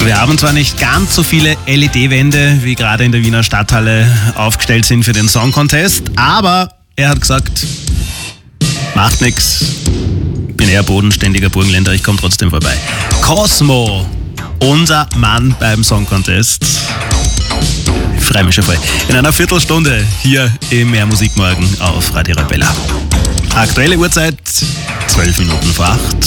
Wir haben zwar nicht ganz so viele LED-Wände, wie gerade in der Wiener Stadthalle aufgestellt sind für den Song Contest, aber er hat gesagt, macht nix, bin eher bodenständiger Burgenländer, ich komme trotzdem vorbei. Cosmo, unser Mann beim Song Contest. Ich freue mich schon voll. In einer Viertelstunde hier im Mehr Musik morgen auf Radio Arabella. Aktuelle Uhrzeit 12 Minuten vor 8.